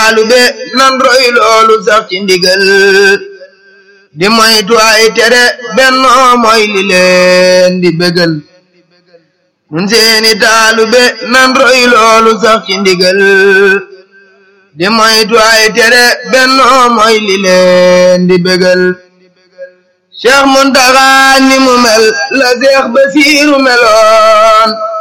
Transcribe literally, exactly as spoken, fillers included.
taalube nan roy loolu sax ci ndigal di moytu ay tere bennoo mooy li leen di bégal nun seeni taalube nan roy loolu sax ci ndigal di moytu ay tere bennoo mooy li leen di bégal Cheikh Muntaxa ni mu mel la Seex Basiiru meloon